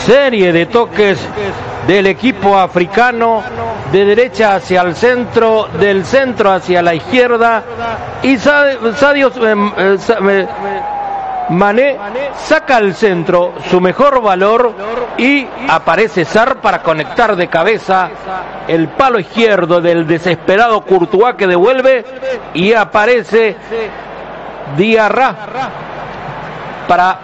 serie de toques del equipo africano, de derecha hacia el centro, del centro hacia la izquierda, y Sadio Mané saca al centro su mejor valor y aparece Sarr para conectar de cabeza el palo izquierdo del desesperado Courtois, que devuelve, y aparece Diarra para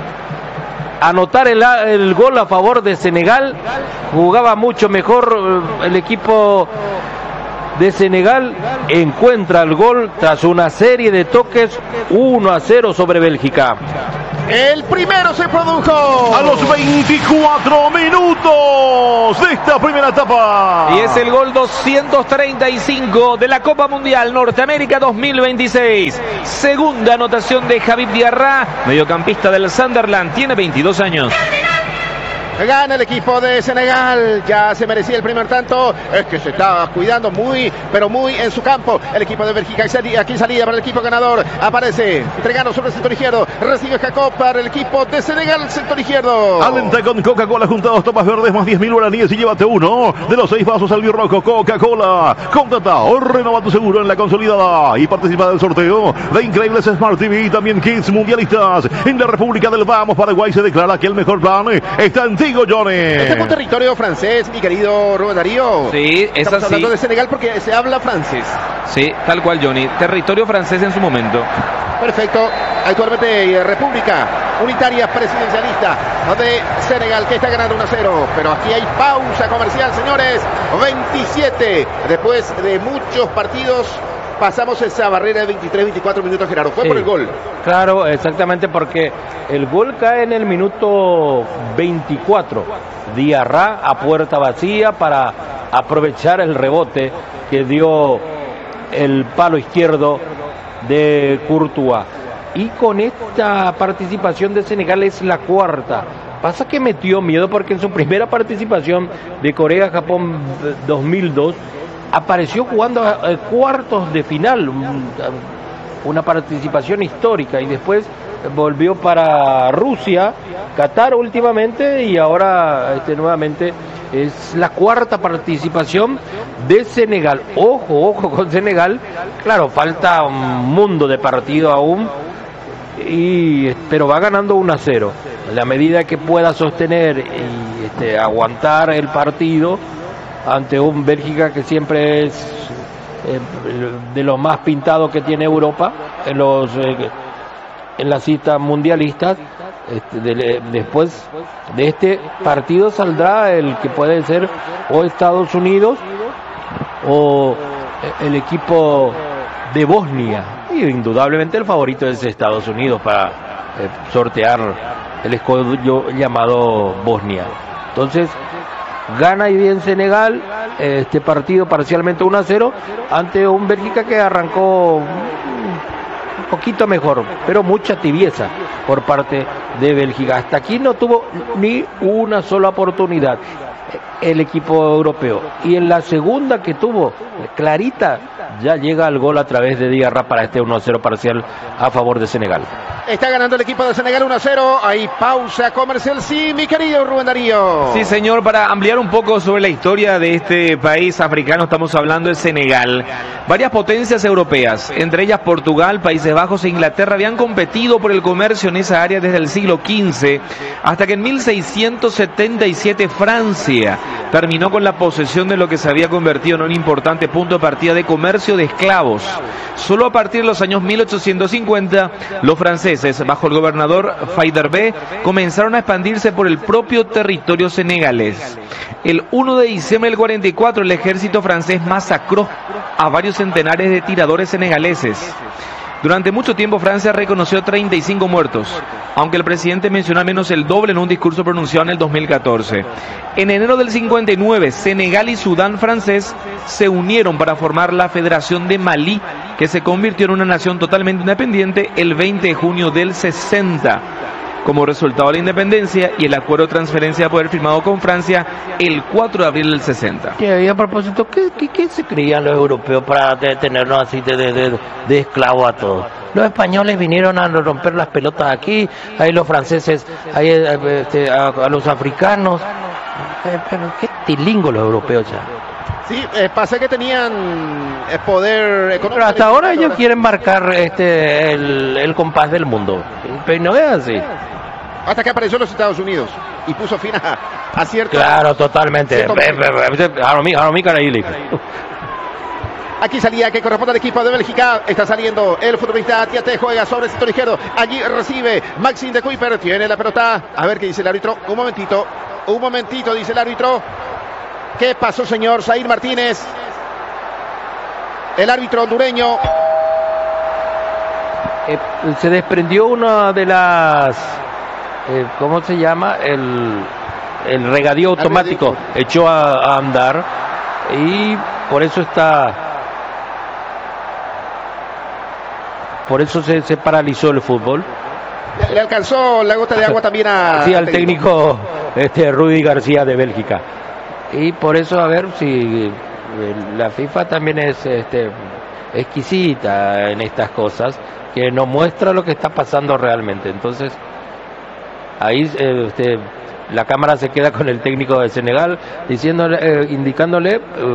anotar el gol a favor de Senegal. Jugaba mucho mejor el equipo de Senegal, encuentra el gol tras una serie de toques. 1-0 sobre Bélgica. El primero se produjo a los 24 minutos de esta primera etapa. Y es el gol 235 de la Copa Mundial Norteamérica 2026. Segunda anotación de Habib Diarra, mediocampista del Sunderland, tiene 22 años. Gana el equipo de Senegal, ya se merecía el primer tanto, es que se estaba cuidando muy, pero muy en su campo. El equipo de Bélgica, aquí salida para el equipo ganador, aparece entregando sobre el sector izquierdo, recibe Jacob para el equipo de Senegal, sector izquierdo. Alenta con Coca-Cola junto a 2 tomas verdes más 10.000 guaraníes y llévate uno de los 6 vasos albirrojo. Coca-Cola, contrata o renova tu seguro en la consolidada y participa del sorteo de increíbles Smart TV y también kits mundialistas. En la República del Vamos, Paraguay, se declara que el mejor plan está en ti, Johnny. Este es un territorio francés, mi querido Rubén Darío. Sí, es Estamos así. hablando de Senegal porque se habla francés. Sí, tal cual, Johnny. Territorio francés en su momento. Perfecto. Actualmente República Unitaria Presidencialista de Senegal, que está ganando 1-0. Pero aquí hay pausa comercial, señores. 27. Después de muchos partidos, pasamos esa barrera de 23-24 minutos, Gerardo. Fue por el gol. Claro, exactamente, porque el gol cae en el minuto 24. Diarra a puerta vacía para aprovechar el rebote que dio el palo izquierdo de Courtois. Y con esta participación de Senegal es la cuarta. Pasa que metió miedo porque en su primera participación de Corea-Japón 2002 apareció jugando a cuartos de final, una participación histórica, y después volvió para Rusia, Qatar últimamente, y ahora nuevamente es la cuarta participación de Senegal. Ojo con Senegal, claro, falta un mundo de partido aún, pero va ganando 1-0. En la medida que pueda sostener y aguantar el partido ante un Bélgica que siempre es de los más pintados que tiene Europa en las citas mundialistas. Después de este partido saldrá el que puede ser o Estados Unidos o el equipo de Bosnia, y indudablemente el favorito es Estados Unidos para sortear el escollo llamado Bosnia. Entonces gana y bien Senegal este partido parcialmente 1-0 ante un Bélgica que arrancó un poquito mejor, pero mucha tibieza por parte de Bélgica. Hasta aquí no tuvo ni una sola oportunidad el equipo europeo, y en la segunda que tuvo clarita ya llega el gol a través de Diarra para este 1-0 parcial a favor de Senegal. Está ganando el equipo de Senegal 1-0. Hay pausa comercial, sí, mi querido Rubén Darío. Sí, señor, para ampliar un poco sobre la historia de este país africano, estamos hablando de Senegal. Varias potencias europeas, entre ellas Portugal, Países Bajos e Inglaterra, habían competido por el comercio en esa área desde el siglo XV, hasta que en 1677 Francia terminó con la posesión de lo que se había convertido en un importante punto de partida de comercio de esclavos. Solo a partir de los años 1850, los franceses, bajo el gobernador Faidherbe, comenzaron a expandirse por el propio territorio senegalés. El 1 de diciembre del 44, el ejército francés masacró a varios centenares de tiradores senegaleses. Durante mucho tiempo Francia reconoció 35 muertos, aunque el presidente mencionó al menos el doble en un discurso pronunciado en el 2014. En enero del 59, Senegal y Sudán francés se unieron para formar la Federación de Malí, que se convirtió en una nación totalmente independiente el 20 de junio del 60. como resultado de la independencia y el acuerdo de transferencia de poder firmado con Francia el 4 de abril del 60. Y a propósito, ¿qué se creían los europeos para tenernos así de esclavo a todos? Los españoles vinieron a romper las pelotas aquí, ahí los franceses, ahí a los africanos. Pero qué tilingos los europeos ya. Sí, pasa que tenían poder económico. Pero hasta ahora ellos quieren marcar el compás del mundo. Pero no es así. Hasta que apareció los Estados Unidos y puso fin a cierto... Claro, totalmente. Aquí salía que corresponde al equipo de Bélgica. Está saliendo el futbolista Tiate, juega sobre el sector izquierdo. Allí recibe Maxime de Kuiper. Tiene la pelota. A ver qué dice el árbitro. Un momentito, dice el árbitro. ¿Qué pasó, señor Zair Martínez? El árbitro hondureño. Se desprendió una de las... ¿cómo se llama? El regadío automático. Echó a andar. Y por eso Por eso se paralizó el fútbol. Le alcanzó la gota de agua también al técnico Rudy García de Bélgica. Y por eso, a ver si la FIFA también es exquisita en estas cosas, que nos muestra lo que está pasando realmente. Entonces, ahí la cámara se queda con el técnico de Senegal, indicándole